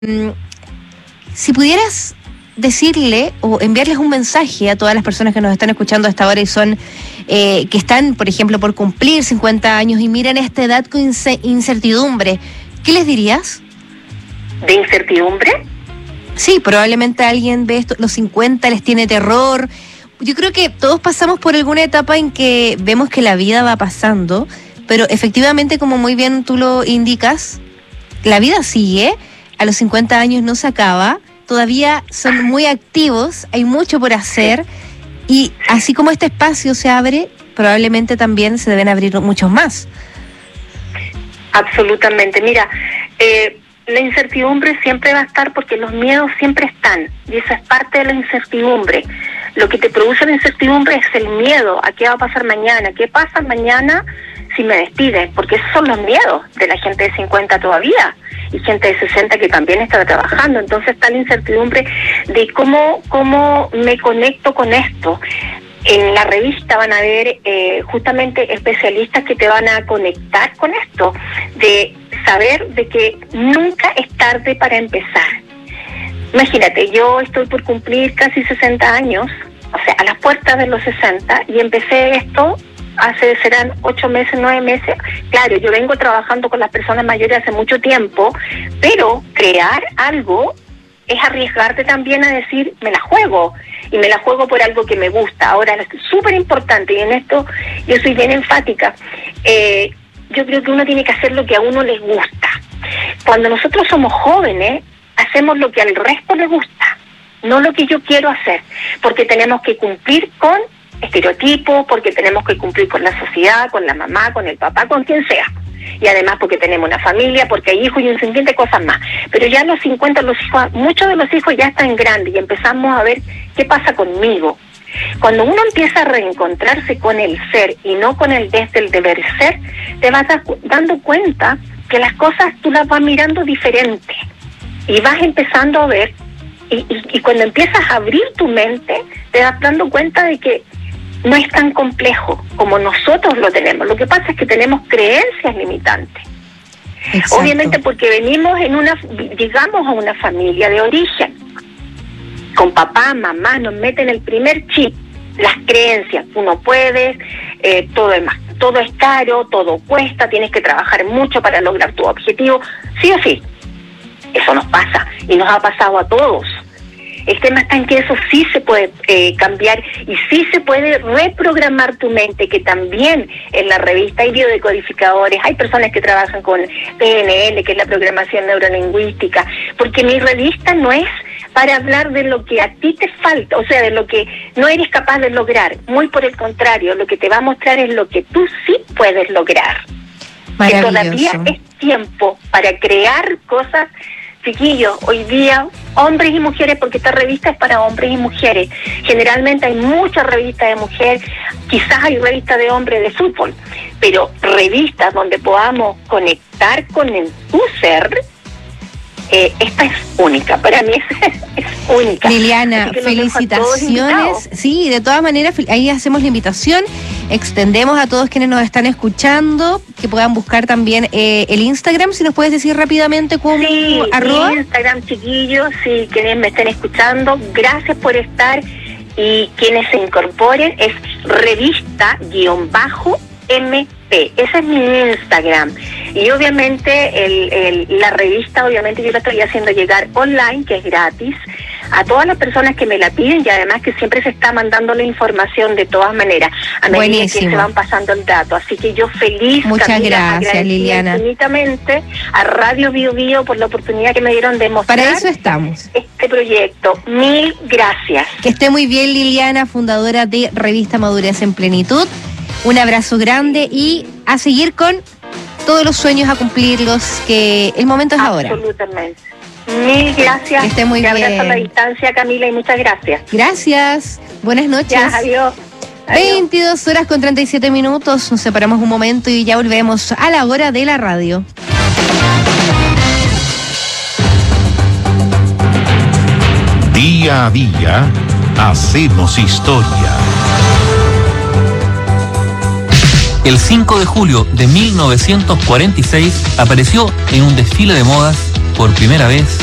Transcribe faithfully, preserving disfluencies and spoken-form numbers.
Si pudieras decirle o enviarles un mensaje a todas las personas que nos están escuchando hasta ahora y son eh, que están, por ejemplo, por cumplir cincuenta años y miran esta edad con incertidumbre, ¿qué les dirías? ¿De incertidumbre? Sí, probablemente alguien ve esto, los cincuenta, les tiene terror. Yo creo que todos pasamos por alguna etapa en que vemos que la vida va pasando, pero efectivamente, como muy bien tú lo indicas, la vida sigue, a los cincuenta años no se acaba, todavía son muy activos, hay mucho por hacer, y así como este espacio se abre, probablemente también se deben abrir muchos más. Absolutamente. Mira, eh, la incertidumbre siempre va a estar porque los miedos siempre están, y esa es parte de la incertidumbre. Lo que te produce la incertidumbre es el miedo a qué va a pasar mañana, qué pasa mañana si me despiden, porque esos son los miedos de la gente de cincuenta todavía, y gente de sesenta que también está trabajando. Entonces está la incertidumbre de cómo, cómo me conecto con esto. En la revista van a ver eh, justamente especialistas que te van a conectar con esto, de saber de que nunca es tarde para empezar. Imagínate, yo estoy por cumplir casi sesenta años, o sea, a las puertas de los sesenta, y empecé esto hace, serán ocho meses, nueve meses. Claro, yo vengo trabajando con las personas mayores hace mucho tiempo, pero crear algo es arriesgarte también a decir, me la juego, y me la juego por algo que me gusta. Ahora, es súper importante, y en esto yo soy bien enfática, eh, yo creo que uno tiene que hacer lo que a uno les gusta. Cuando nosotros somos jóvenes, hacemos lo que al resto le gusta, no lo que yo quiero hacer, porque tenemos que cumplir con estereotipos, porque tenemos que cumplir con la sociedad, con la mamá, con el papá, con quien sea. Y además porque tenemos una familia, porque hay hijos y un sinfín de cosas más. Pero ya a los cincuenta, los hijos, muchos de los hijos ya están grandes y empezamos a ver qué pasa conmigo. Cuando uno empieza a reencontrarse con el ser y no con el desde el deber ser, te vas dando cuenta que las cosas tú las vas mirando diferente y vas empezando a ver, y, y, y cuando empiezas a abrir tu mente, te vas dando cuenta de que no es tan complejo como nosotros lo tenemos. Lo que pasa es que tenemos creencias limitantes. Exacto. Obviamente porque venimos en una, llegamos a una familia de origen, con papá, mamá, nos meten el primer chip, las creencias, tú no puedes, eh, todo es más, todo es caro, todo cuesta, tienes que trabajar mucho para lograr tu objetivo, sí o sí. Eso nos pasa, y nos ha pasado a todos. El tema está en que eso sí se puede eh, cambiar, y sí se puede reprogramar tu mente, que también en la revista hay biodecodificadores, hay personas que trabajan con P N L, que es la programación neurolingüística, porque mi revista no es para hablar de lo que a ti te falta, o sea, de lo que no eres capaz de lograr. Muy por el contrario, lo que te va a mostrar es lo que tú sí puedes lograr. Que todavía es tiempo para crear cosas. Chiquillos, hoy día, hombres y mujeres, porque esta revista es para hombres y mujeres. Generalmente hay muchas revistas de mujer, quizás hay revistas de hombres de fútbol, pero revistas donde podamos conectar con el tu ser, eh, esta es única, para mí es, es única. Liliana, felicitaciones. Sí, de todas maneras, ahí hacemos la invitación, extendemos a todos quienes nos están escuchando, que puedan buscar también eh, el Instagram, si nos puedes decir rápidamente cómo. Sí, arroba. Instagram, chiquillos, si quienes me estén escuchando, gracias por estar, y quienes se incorporen es revista-M P, ese es mi Instagram. Y obviamente el, el, la revista, obviamente yo la estoy haciendo llegar online, que es gratis, a todas las personas que me la piden, y además que siempre se está mandando la información de todas maneras, a medida Buenísimo. que se van pasando el dato. Así que yo feliz, Muchas Camila, gracias, Liliana. infinitamente a Radio Bio Bio por la oportunidad que me dieron de mostrar. Para eso estamos. Este proyecto. Mil gracias. Que esté muy bien, Liliana, fundadora de Revista Madurez en Plenitud. Un abrazo grande y a seguir con todos los sueños, a cumplirlos, que el momento es ahora. Absolutamente. Mil gracias. Que esté muy Te bien. abrazo a la distancia, Camila, y muchas gracias. Gracias. Buenas noches. Ya, adiós. Adiós. veintidós horas con treinta y siete minutos. Nos separamos un momento y ya volvemos a la hora de la radio. Día a día, hacemos historia. El cinco de julio de mil novecientos cuarenta y seis apareció en un desfile de modas por primera vez